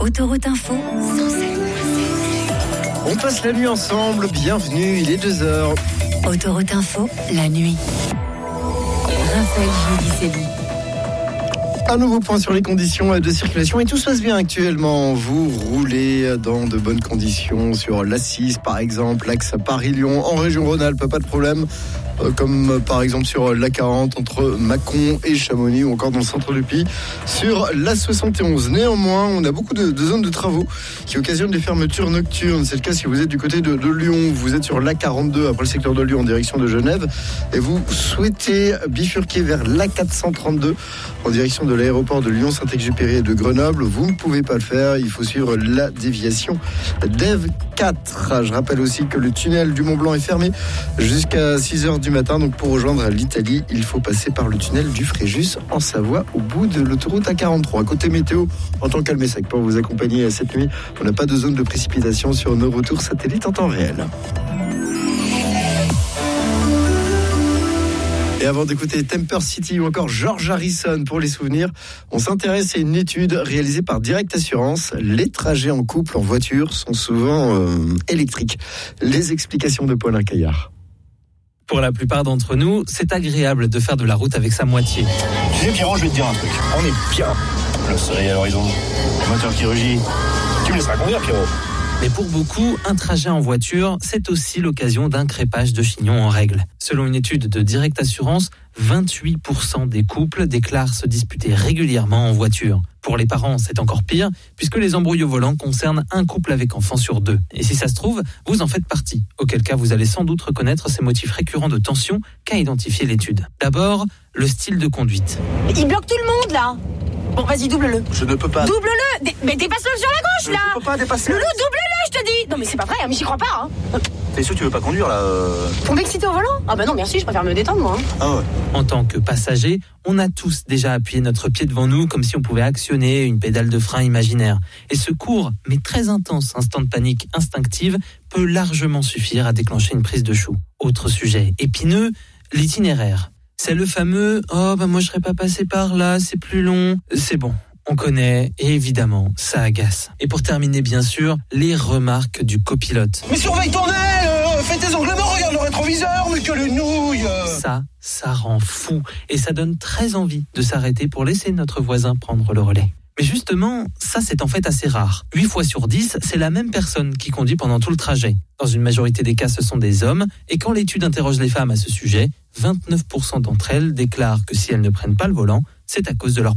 Autoroute Info, On passe la nuit ensemble, bienvenue, il est 2h. Autoroute Info, la nuit. Raphaël Giudicelli. Un nouveau point sur les conditions de circulation et tout se passe bien actuellement. Vous roulez dans de bonnes conditions sur l'A6 par exemple, l'axe Paris-Lyon en région Rhône-Alpes, pas de problème. Comme par exemple sur l'A40 entre Mâcon et Chamonix ou encore dans le centre du Puy sur l'A71. Néanmoins, on a beaucoup de zones de travaux qui occasionnent des fermetures nocturnes. C'est le cas si vous êtes du côté de Lyon, vous êtes sur l'A42 après le secteur de Lyon en direction de Genève et vous souhaitez bifurquer vers l'A432 en direction de l'aéroport de Lyon-Saint-Exupéry et de Grenoble. Vous ne pouvez pas le faire, il faut suivre la déviation d'Ève 4. Je rappelle aussi que le tunnel du Mont-Blanc est fermé jusqu'à 6h du matin. Donc pour rejoindre l'Italie, il faut passer par le tunnel du Fréjus en Savoie au bout de l'autoroute A43. Côté météo, en tant qu'Almessac, pour vous accompagner cette nuit, on n'a pas de zone de précipitation sur nos retours satellites en temps réel. Et avant d'écouter Temper City ou encore George Harrison pour les souvenirs, on s'intéresse à une étude réalisée par Direct Assurance. Les trajets en couple en voiture sont souvent électriques. Les explications de Paulin Caillard. Pour la plupart d'entre nous, c'est agréable de faire de la route avec sa moitié. Tu sais Pierrot, je vais te dire un truc. On est bien. Le soleil à l'horizon, moteur qui rugit. Tu me laisseras conduire Pierrot. Mais pour beaucoup, un trajet en voiture, c'est aussi l'occasion d'un crépage de chignon en règle. Selon une étude de Direct Assurance, 28% des couples déclarent se disputer régulièrement en voiture. Pour les parents, c'est encore pire, puisque les embrouilles au volant concernent un couple avec enfants sur 2. Et si ça se trouve, vous en faites partie. Auquel cas, vous allez sans doute reconnaître ces motifs récurrents de tension qu'a identifié l'étude. D'abord, le style de conduite. Il bloque tout le monde, là. Bon, vas-y, double-le. Je ne peux pas. Double-le. Mais dépasse-le sur la gauche, là. Je ne peux pas dépasser. Loulou, double-le, je te dis. Non, mais c'est pas vrai, mais j'y crois pas, hein. T'es sûr que tu veux pas conduire, là Pour m'exciter au volant? Ah bah non, merci, je préfère me détendre, moi. Ah ouais. En tant que passager, on a tous déjà appuyé notre pied devant nous comme si on pouvait actionner une pédale de frein imaginaire. Et ce court, mais très intense instant de panique instinctive peut largement suffire à déclencher une prise de chou. Autre sujet épineux, l'itinéraire. C'est le fameux « Oh, moi je serais pas passé par là, c'est plus long ». C'est bon, on connaît et évidemment, ça agace. Et pour terminer, bien sûr, les remarques du copilote. Mais surveille ton aile, fais tes onglements, regarde le rétroviseur, mais que le nouille. Ça rend fou et ça donne très envie de s'arrêter pour laisser notre voisin prendre le relais. Mais justement, ça c'est en fait assez rare. 8 fois sur 10, c'est la même personne qui conduit pendant tout le trajet. Dans une majorité des cas, ce sont des hommes. Et quand l'étude interroge les femmes à ce sujet, 29% d'entre elles déclarent que si elles ne prennent pas le volant, c'est à cause de leur